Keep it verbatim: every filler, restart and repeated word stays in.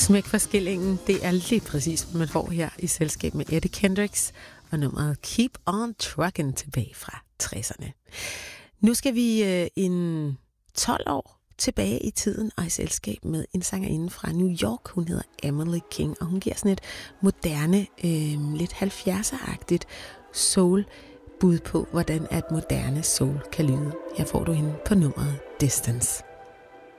Smæk for skillingen, det er lige præcis, hvad man får her i selskab med Eddie Kendricks og nummeret Keep on Truckin' tilbage fra tresserne. Nu skal vi øh, en tolv år tilbage i tiden og i selskab med en sangerinde fra New York. Hun hedder Emily King, og hun giver sådan et moderne, øh, lidt halvfjerdser-agtigt soul bud på, hvordan at moderne soul kan lyde. Her får du hende på nummeret Distance.